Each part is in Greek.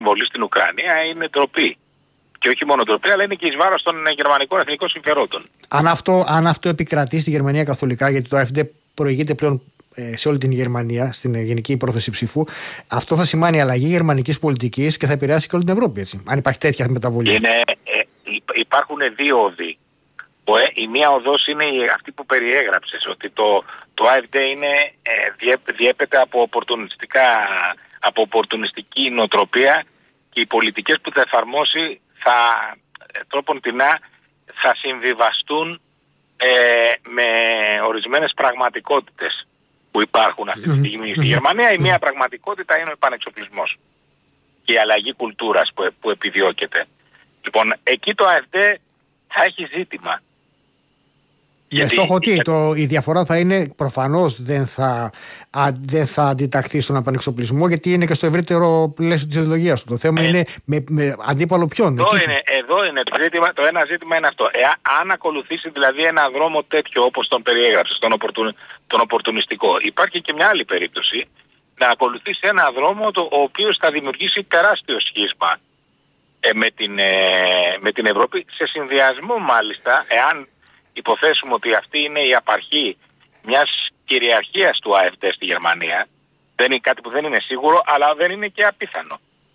βολή στην Ουκρανία είναι ντροπή. Και όχι μόνο ντροπή, αλλά είναι και εις βάρος των γερμανικών εθνικών συμφερόντων. Αν αυτό επικρατεί στη Γερμανία καθολικά, γιατί το AfD προηγείται πλέον σε όλη την Γερμανία, στην γενική πρόθεση ψήφου, αυτό θα σημαίνει αλλαγή γερμανικής πολιτικής και θα επηρεάσει και όλη την Ευρώπη, έτσι, αν υπάρχει τέτοια μεταβολή. Υπάρχουν δύο οδοί. Η μία οδός είναι αυτή που περιέγραψες, ότι το AfD διέπεται από οπορτουνιστική νοοτροπία και οι πολιτικές που θα εφαρμόσει θα συμβιβαστούν με ορισμένες πραγματικότητες που υπάρχουν αυτή τη στιγμή στη Γερμανία. Η μία πραγματικότητα είναι ο επανεξοπλισμός και η αλλαγή κουλτούρας που επιδιώκεται. Λοιπόν, εκεί το AfD θα έχει ζήτημα. Για στόχο η διαφορά θα είναι, προφανώς δεν θα αντιταχθεί στον επανεξοπλισμό, γιατί είναι και στο ευρύτερο πλαίσιο της ιδεολογίας του. Το θέμα είναι με αντίπαλο ποιον. Εδώ είναι το ένα ζήτημα είναι αυτό. Αν ακολουθήσει δηλαδή ένα δρόμο τέτοιο όπως τον περιέγραψε, τον οπορτουνιστικό, υπάρχει και μια άλλη περίπτωση να ακολουθήσει ένα δρόμο ο οποίος θα δημιουργήσει τεράστιο σχίσμα με την Ευρώπη, σε συνδυασμό μάλιστα, εάν υποθέσουμε ότι αυτή είναι η απαρχή μιας κυριαρχίας του AfD στη Γερμανία, δεν είναι κάτι που δεν είναι σίγουρο, αλλά δεν είναι και απίθανο.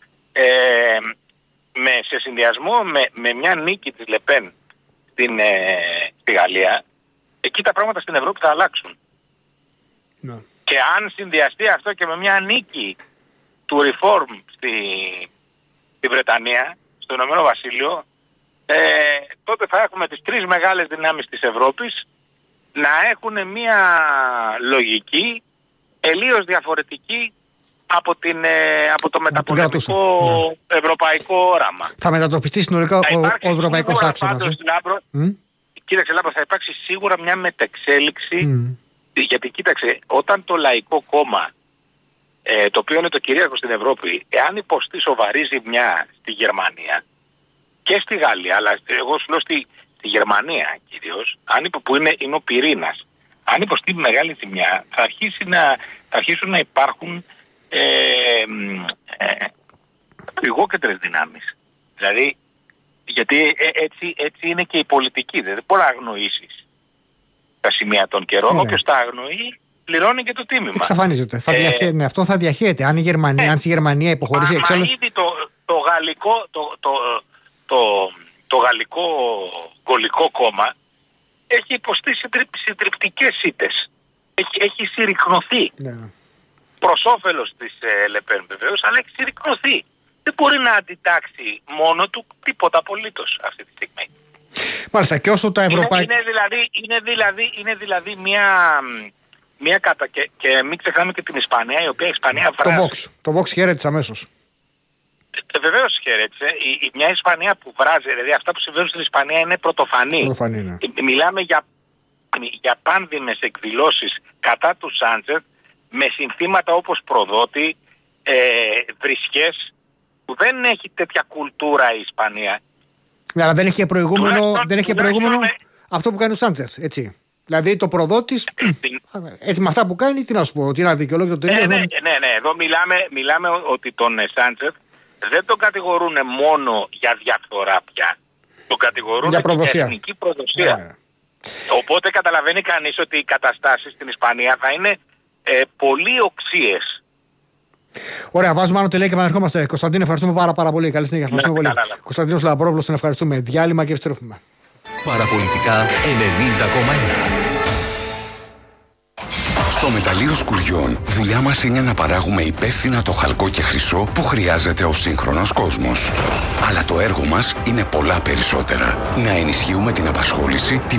Σε συνδυασμό με μια νίκη της Λεπέν στη Γαλλία, εκεί τα πράγματα στην Ευρώπη θα αλλάξουν. Ναι. Και αν συνδυαστεί αυτό και με μια νίκη του Reform στη Βρετανία, στο Ηνωμένο Βασίλειο, τότε θα έχουμε τις τρεις μεγάλες δυνάμεις της Ευρώπης να έχουν μια λογική τελείως διαφορετική από το μεταπολεμικό ευρωπαϊκό όραμα. Θα μετατοπιστεί συνολικά ο ευρωπαϊκός άξονας. Κοίταξε Λάμπρο, θα υπάρξει σίγουρα μια μετεξέλιξη, γιατί κοίταξε, όταν το Λαϊκό Κόμμα, το οποίο είναι το κυρίαρχο στην Ευρώπη, εάν υποστεί σοβαρή ζημιά στη Γερμανία και στη Γαλλία, αλλά εγώ σου λέω στη Γερμανία κυρίως, που είναι ο πυρήνας, αν υποστεί μεγάλη ζημιά, θα αρχίσουν να υπάρχουν πηγόκεντρες δυνάμεις. Δηλαδή, γιατί έτσι είναι και η πολιτική. Δεν μπορεί να αγνοήσεις τα σημεία των καιρών. Όποιος τα αγνοεί, πληρώνει και το τίμημα. Εξαφανίζεται. Αυτό θα διαχέεται. Αν η Γερμανία υποχωρήσει εξάλλου. Ήδη το γαλλικό γολικό κόμμα έχει υποστεί συντριπτικές ήττες. Έχει συρρυκνωθεί. Προς όφελος της Λεπέν βεβαίως, αλλά έχει συρρυκνωθεί. Δεν μπορεί να αντιτάξει μόνο του τίποτα απολύτως αυτή τη στιγμή. Μάλιστα, και όσο τα ευρωπαϊκά... Είναι δηλαδή μια και μην ξεχνάμε και την Ισπανία, η οποία βράζει. Το Vox χαιρέτησε αμέσως. Βεβαίως χαιρέτησε. Μια Ισπανία που βράζει, δηλαδή αυτά που συμβαίνουν στην Ισπανία είναι πρωτοφανή. Ναι. Μιλάμε για πάνδημες εκδηλώσεις κατά του Σάντσεφ, με συνθήματα όπως προδότη, βρισχές, που δεν έχει τέτοια κουλτούρα η Ισπανία. Αλλά δεν έχει και προηγούμενο, αυτό που κάνει ο Σάντσεφ, έτσι. Δηλαδή το προδότης, έτσι με αυτά που κάνει, τι να σου πω, ότι είναι αδικαιολόγητο τελείως. Ναι. Εδώ μιλάμε ότι τον Σάντσεφ δεν τον κατηγορούν μόνο για διαφθορά πια. Τον κατηγορούν για εθνική προδοσία. Οπότε καταλαβαίνει κανείς ότι οι καταστάσεις στην Ισπανία θα είναι πολύ οξύες. Ωραία, βάζουμε άνω τελεία και επαναρχόμαστε. Κωνσταντίνε, ευχαριστούμε πάρα πολύ. Καλή συνέχεια. Ευχαριστούμε πολύ. Κωνσταντίνος Λαμπρόπουλος, τον ευχαριστούμε. Διάλειμμα και επιστρέφουμε. Παραπολιτικά 90,1. Στο μεταλλείο Σκουριών, δουλειά μας είναι να παράγουμε υπεύθυνα το χαλκό και χρυσό που χρειάζεται ο σύγχρονος κόσμος. Αλλά το έργο μας είναι πολλά περισσότερα. Να ενισχύουμε την απασχόληση,